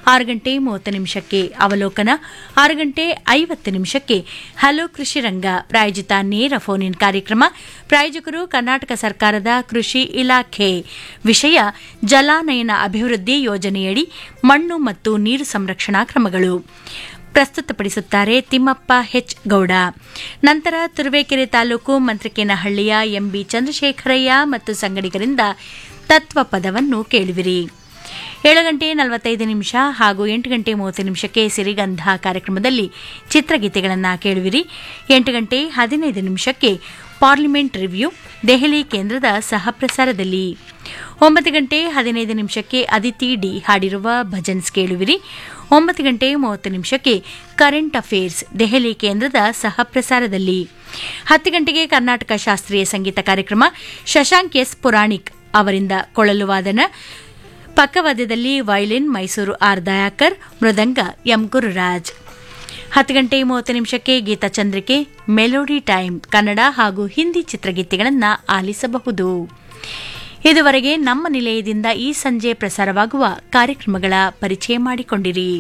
6:30 ಅವಲೋಕನ, 6:50 ಹಲೋ ಕೃಷಿ ರಂಗ ಪ್ರಾಯೋಜಿತ ನೇರ ಫೋನ್ ಇನ್ ಕಾರ್ಯಕ್ರಮ. ಪ್ರಾಯೋಜಕರು ಕರ್ನಾಟಕ ಸರ್ಕಾರದ ಕೃಷಿ ಇಲಾಖೆ. ವಿಷಯ ಜಲಾನಯನ ಅಭಿವೃದ್ಧಿ ಯೋಜನೆಯಡಿ ಮಣ್ಣು ಮತ್ತು ನೀರು ಸಂರಕ್ಷಣಾ ಕ್ರಮಗಳು. ಪ್ರಸ್ತುತಪಡಿಸುತ್ತಾರೆ ತಿಮ್ಮಪ್ಪ ಹೆಚ್ ಗೌಡ. ನಂತರ ತುರುವೇಕೆರೆ ತಾಲೂಕು ಮಂತ್ರಿಕೇನಹಳ್ಳಿಯ ಎಂಬಿ ಚಂದ್ರಶೇಖರಯ್ಯ ಮತ್ತು ಸಂಗಡಿಗರಿಂದ ತತ್ವ ಪದವನ್ನು ಕೇಳುವಿರಿ. 7:45 ಹಾಗೂ 8:30 ಸಿರಿಗಂಧ ಕಾರ್ಯಕ್ರಮದಲ್ಲಿ ಚಿತ್ರಗೀತೆಗಳನ್ನು ಕೇಳುವಿರಿ. 8:15 ಪಾರ್ಲಿಮೆಂಟ್ ರಿವ್ಯೂ ದೆಹಲಿ ಕೇಂದ್ರದ ಸಹಪ್ರಸಾರದಲ್ಲಿ. 9:15 ಅದಿತಿ ಡಿ ಹಾಡಿರುವ ಭಜನ್ಸ್ ಕೇಳುವಿರಿ. 9:30 ಕರೆಂಟ್ ಅಫೇರ್ಸ್ ದೆಹಲಿ ಕೇಂದ್ರದ ಸಹಪ್ರಸಾರದಲ್ಲಿ. 10 ಗಂಟೆಗೆ ಕರ್ನಾಟಕ ಶಾಸ್ತ್ರೀಯ ಸಂಗೀತ ಕಾರ್ಯಕ್ರಮ. ಶಶಾಂಕ್ ಎಸ್ ಪುರಾಣಿಕ್ ಅವರಿಂದ ಕೊಳಲು ವಾದನ, ಪಕ್ಕವಾದ್ಯದಲ್ಲಿ ವಯಲಿನ್ ಮೈಸೂರು ಆರ್ ದಯಾಕರ್, ಮೃದಂಗ M Gururaj. 10:30 ಗೀತಚಂದ್ರಿಕೆ melody time Kannada ಹಾಗೂ ಹಿಂದಿ ಚಿತ್ರಗೀತೆಗಳನ್ನು ಆಲಿಸಬಹುದು. ಇದುವರೆಗೆ ನಮ್ಮ ನಿಲಯದಿಂದ ಈ ಸಂಜೆ ಪ್ರಸಾರವಾಗುವ ಕಾರ್ಯಕ್ರಮಗಳ ಪರಿಚಯ ಮಾಡಿಕೊಂಡಿರಿ.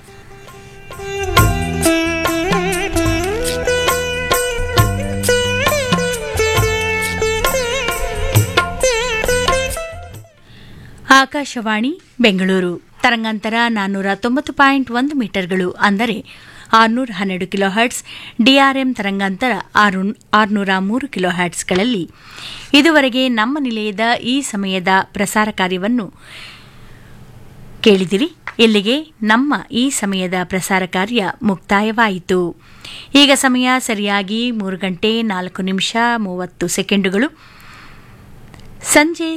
ಆಕಾಶವಾಣಿ ಬೆಂಗಳೂರು ತರಂಗಾಂತರ 490.1 ಮೀಟರ್ಗಳು, ಅಂದರೆ 612 ಕಿಲೋಹರ್ಟ್ಸ್, ಡಿಆರ್ಎಂ ತರಂಗಾಂತರ 603 ಕಿಲೋಹರ್ಟ್ಸ್ಗಳಲ್ಲಿ ಇದುವರೆಗೆ ನಮ್ಮ ನಿಲಯದ ಈ ಸಮಯದ ಪ್ರಸಾರ ಕಾರ್ಯವನ್ನು ಕೇಳಿದಿರಿ. ಇಲ್ಲಿಗೆ ನಮ್ಮ ಈ ಸಮಯದ ಪ್ರಸಾರ ಕಾರ್ಯ ಮುಕ್ತಾಯವಾಯಿತು. ಈಗ ಸಮಯ ಸರಿಯಾಗಿ 3:04 ಸಂಜೆ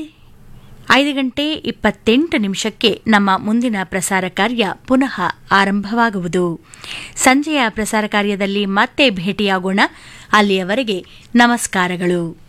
5:28 ನಮ್ಮ ಮುಂದಿನ ಪ್ರಸಾರ ಕಾರ್ಯ ಪುನಃ ಆರಂಭವಾಗುವುದು. ಸಂಜೆಯ ಪ್ರಸಾರ ಕಾರ್ಯದಲ್ಲಿ ಮತ್ತೆ ಭೇಟಿಯಾಗೋಣ. ಅಲ್ಲಿಯವರೆಗೆ ನಮಸ್ಕಾರಗಳು.